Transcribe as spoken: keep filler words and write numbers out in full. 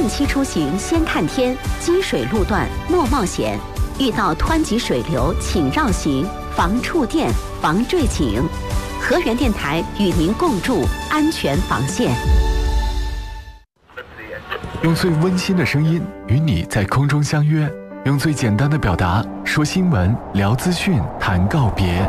定期出行先看天，积水路段莫冒险。遇到湍急水流，请绕行，防触电，防坠井。河源电台与您共筑安全防线。 用最温馨的声音与你在空中相约，用最简单的表达说新闻、聊资讯、谈告别。